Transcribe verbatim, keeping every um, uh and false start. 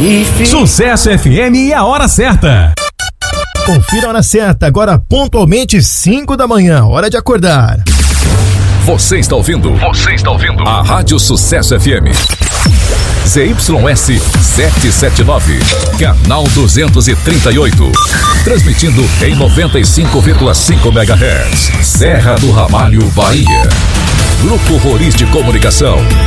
Recife. Sucesso F M e a hora certa. Confira a hora certa, agora pontualmente cinco da manhã, hora de acordar. Você está ouvindo? Você está ouvindo? A Rádio Sucesso F M. Z Y S setecentos e setenta e nove, canal duzentos e trinta e oito. Transmitindo em noventa e cinco vírgula cinco megahertz. Serra do Ramalho, Bahia. Grupo Roriz de Comunicação.